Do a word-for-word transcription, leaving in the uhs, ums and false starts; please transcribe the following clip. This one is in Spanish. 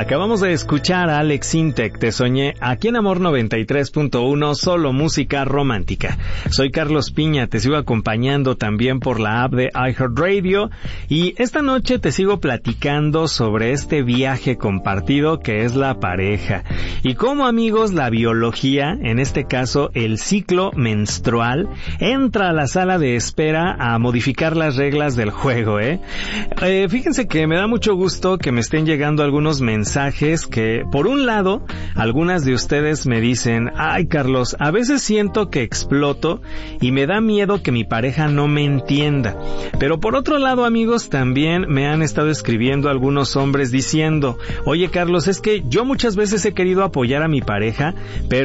Acabamos de escuchar a Alex Sintek, Te Soñé, aquí en Amor noventa y tres punto uno, solo música romántica. Soy Carlos Piña, te sigo acompañando también por la app de iHeartRadio y esta noche te sigo platicando sobre este viaje compartido que es la pareja y cómo, amigos, la biología, en este caso el ciclo menstrual, entra a la sala de espera a modificar las reglas del juego, ¿eh? eh fíjense que me da mucho gusto que me estén llegando algunos mensajes mensajes que, por un lado, algunas de ustedes me dicen: ay, Carlos, a veces siento que exploto y me da miedo que mi pareja no me entienda. Pero por otro lado, amigos, también me han estado escribiendo algunos hombres diciendo: oye, Carlos, es que yo muchas veces he querido apoyar a mi pareja, pero